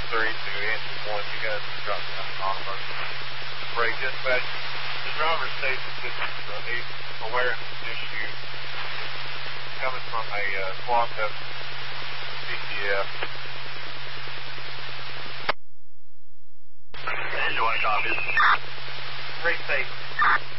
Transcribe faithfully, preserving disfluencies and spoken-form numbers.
three to engine one. You guys can drop down on our break dispatch. The driver states that this is a awareness issue coming from a uh, clogged up C T F. Engine one copy. Great safe.